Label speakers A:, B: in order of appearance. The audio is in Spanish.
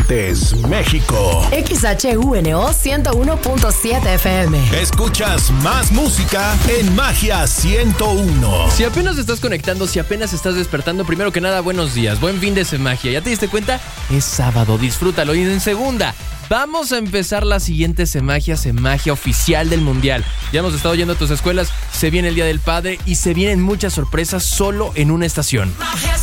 A: Aguascalientes, México.
B: XHUNO 101.7 FM.
A: Escuchas más música en Magia 101.
C: Si apenas estás conectando, si apenas estás despertando, primero que nada, buenos días, buen fin de Magia. ¿Ya te diste cuenta? Es sábado, disfrútalo. Y en segunda, vamos a empezar la siguiente Semagia oficial del Mundial. Ya hemos estado yendo a tus escuelas, se viene el Día del Padre y se vienen muchas sorpresas solo en una estación.